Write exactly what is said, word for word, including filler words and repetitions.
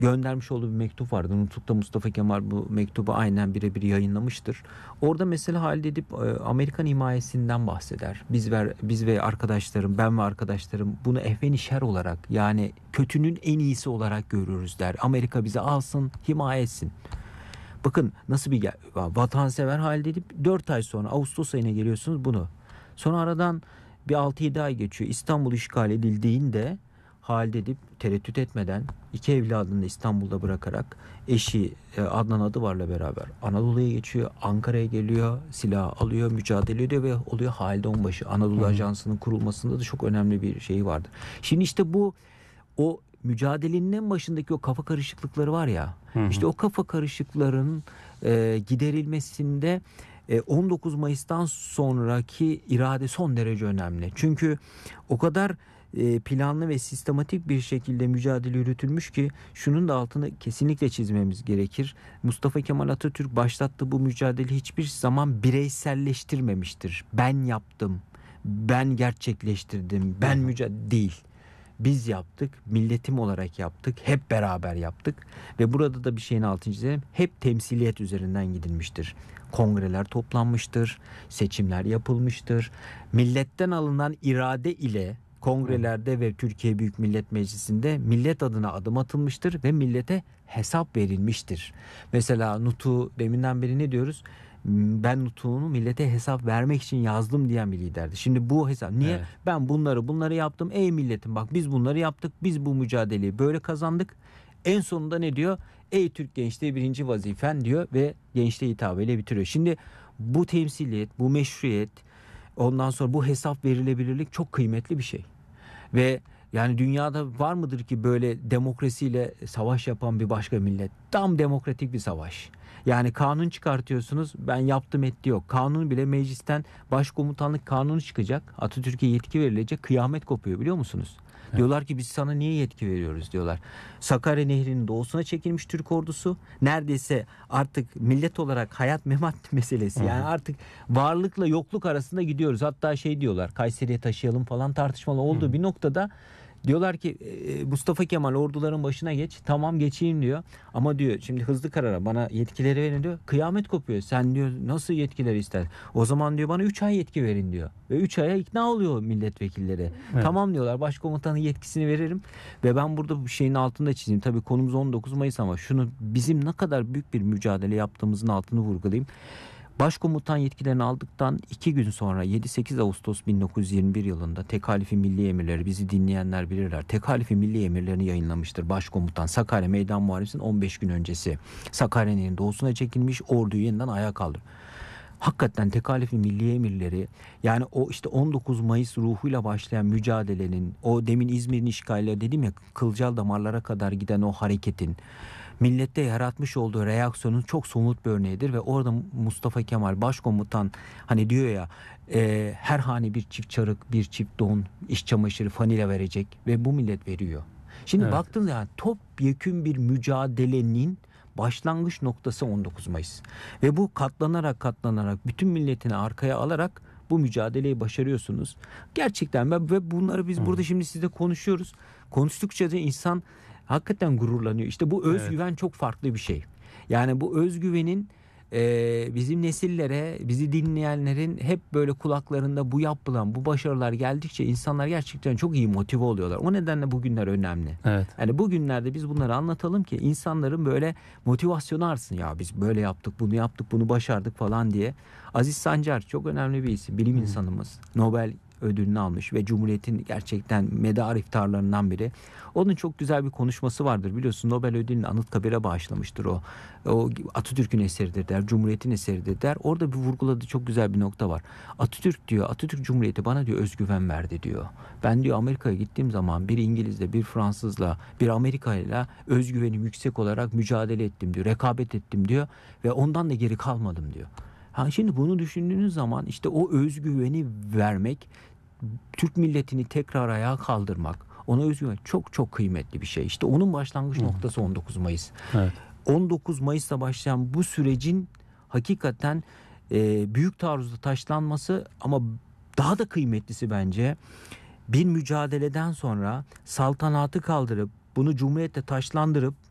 göndermiş olduğu bir mektup vardı. Nutuk'ta Mustafa Kemal bu mektubu aynen birebir yayınlamıştır. Orada mesela Halide Edip e, Amerikan himayesinden bahseder. Biz ver, biz ve arkadaşlarım, ben ve arkadaşlarım bunu ehven-i şer olarak, yani kötünün en iyisi olarak görürüz der. Amerika bizi alsın, himaye etsin. Bakın nasıl bir vatansever Halide Edip. Dört ay sonra Ağustos ayına geliyorsunuz bunu. Sonra aradan bir altı yedi ay geçiyor. İstanbul işgal edildiğinde Halide Edip tereddüt etmeden iki evladını da İstanbul'da bırakarak eşi e, Adnan Adıvar'la beraber Anadolu'ya geçiyor. Ankara'ya geliyor, silah alıyor, mücadele ediyor ve oluyor Halide Onbaşı. Anadolu Ajansı'nın kurulmasında da çok önemli bir şey vardır. Şimdi işte bu o mücadelenin en başındaki o kafa karışıklıkları var ya. Hı hı. İşte o kafa karışıklarının e, giderilmesinde e, on dokuz Mayıs'tan sonraki irade son derece önemli. Çünkü o kadar e, planlı ve sistematik bir şekilde mücadele yürütülmüş ki şunun da altını kesinlikle çizmemiz gerekir. Mustafa Kemal Atatürk başlattığı bu mücadeleyi hiçbir zaman bireyselleştirmemiştir. Ben yaptım, ben gerçekleştirdim, ben mücadele değil. Biz yaptık, milletim olarak yaptık, hep beraber yaptık ve burada da bir şeyin altını çizelim. Hep temsiliyet üzerinden gidilmiştir. Kongreler toplanmıştır, seçimler yapılmıştır. Milletten alınan irade ile kongrelerde ve Türkiye Büyük Millet Meclisi'nde millet adına adım atılmıştır ve millete hesap verilmiştir. Mesela Nutuk'u deminden beri ne diyoruz? Ben Nutuk'unu millete hesap vermek için yazdım diyen bir liderdi. Şimdi bu hesap niye? Evet. Ben bunları bunları yaptım. Ey milletim bak biz bunları yaptık. Biz bu mücadeleyi böyle kazandık. En sonunda ne diyor? Ey Türk gençliği birinci vazifen diyor ve gençliğe hitabıyla bitiriyor. Şimdi bu temsiliyet, bu meşruiyet, ondan sonra bu hesap verilebilirlik çok kıymetli bir şey. Ve yani dünyada var mıdır ki böyle demokrasiyle savaş yapan bir başka millet? Tam demokratik bir savaş. Yani kanun çıkartıyorsunuz, ben yaptım etti yok. Kanun bile meclisten başkomutanlık kanunu çıkacak. Atatürk'e yetki verilecek, kıyamet kopuyor biliyor musunuz? Evet. Diyorlar ki biz sana niye yetki veriyoruz diyorlar. Sakarya Nehri'nin doğusuna çekilmiş Türk ordusu. Neredeyse artık millet olarak hayat memat meselesi. Yani artık varlıkla yokluk arasında gidiyoruz. Hatta şey diyorlar, Kayseri'ye taşıyalım falan tartışmalı olduğu Hı. bir noktada diyorlar ki Mustafa Kemal orduların başına geç. Tamam geçeyim diyor. Ama diyor şimdi hızlı karara bana yetkileri verin diyor. Kıyamet kopuyor. Sen diyor nasıl yetkileri ister? O zaman diyor bana üç ay yetki verin diyor. Ve üç aya ikna oluyor milletvekilleri. Evet. Tamam diyorlar, başkomutanın yetkisini veririm. Ve ben burada bu şeyin altında çizeyim. Tabii konumuz on dokuz Mayıs ama şunu bizim ne kadar büyük bir mücadele yaptığımızın altını vurgulayayım. Başkomutan yetkilerini aldıktan iki gün sonra yedi sekiz Ağustos bin dokuz yüz yirmi bir yılında Tekalifi Milli Emirleri, bizi dinleyenler bilirler. Tekalifi Milli Emirlerini yayınlamıştır başkomutan. Sakarya Meydan Muharebesi'nin on beş gün öncesi. Sakarya'nın doğusuna çekilmiş, orduyu yeniden ayağa kaldırır. Hakikaten Tekalifi Milli Emirleri, yani o işte on dokuz Mayıs ruhuyla başlayan mücadelenin, o demin İzmir'in işgaliyle dedim ya, kılcal damarlara kadar giden o hareketin millette yaratmış olduğu reaksiyonun çok somut bir örneğidir ve orada Mustafa Kemal başkomutan hani diyor ya e, her hane bir çift çarık, bir çift don, iş çamaşırı, fanila verecek ve bu millet veriyor. Şimdi evet. Baktığınız yani topyekün bir mücadelenin başlangıç noktası on dokuz Mayıs ve bu katlanarak katlanarak bütün milletini arkaya alarak bu mücadeleyi başarıyorsunuz. Gerçekten ve bunları biz hmm. burada şimdi sizle konuşuyoruz. Konuştukça da insan hakikaten gururlanıyor. İşte bu özgüven evet. çok farklı bir şey. Yani bu özgüvenin e, bizim nesillere, bizi dinleyenlerin hep böyle kulaklarında bu yapılan, bu başarılar geldikçe insanlar gerçekten çok iyi motive oluyorlar. O nedenle bugünler önemli. Evet. Yani bugünlerde biz bunları anlatalım ki insanların böyle motivasyonu artsın. Ya biz böyle yaptık, bunu yaptık, bunu başardık falan diye. Aziz Sancar çok önemli bir isim, bilim hmm. insanımız. Nobel ödülünü almış ve Cumhuriyet'in gerçekten medar iftarlarından biri. Onun çok güzel bir konuşması vardır. Biliyorsun Nobel ödülünü Anıtkabir'e bağışlamıştır o. O Atatürk'ün eseridir der, Cumhuriyet'in eseridir der. Orada bir vurguladığı çok güzel bir nokta var. Atatürk diyor, Atatürk Cumhuriyeti bana diyor özgüven verdi diyor. Ben diyor Amerika'ya gittiğim zaman bir İngilizle, bir Fransızla, bir Amerika'yla özgüvenim yüksek olarak mücadele ettim diyor. Rekabet ettim diyor ve ondan da geri kalmadım diyor. Ha şimdi bunu düşündüğünüz zaman işte o özgüveni vermek, Türk milletini tekrar ayağa kaldırmak, ona özgüven çok çok kıymetli bir şey. İşte onun başlangıç Hı. noktası on dokuz Mayıs. Evet. on dokuz Mayıs'ta başlayan bu sürecin hakikaten e, büyük taarruzda taşlanması ama daha da kıymetlisi bence bir mücadeleden sonra saltanatı kaldırıp bunu Cumhuriyet'te taşlandırıp